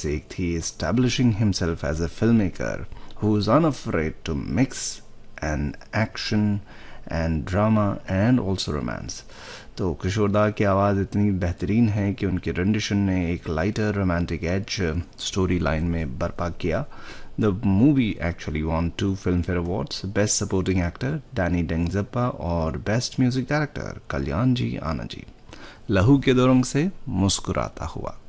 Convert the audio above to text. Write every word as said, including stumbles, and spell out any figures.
से एक थी establishing himself as a filmmaker who is unafraid to mix and action and drama and also romance. तो किशोर दा की आवाज़ इतनी बेहतरीन है कि उनके रेंडिशन ने एक lighter romantic as story line में बर्पा किया. The movie actually won two Filmfare Awards, Best Supporting Actor Danny Dengzappa और Best Music Director कल्याण जी आनंद जी. लहू के दो रंग से मुस्कुराता हुआ.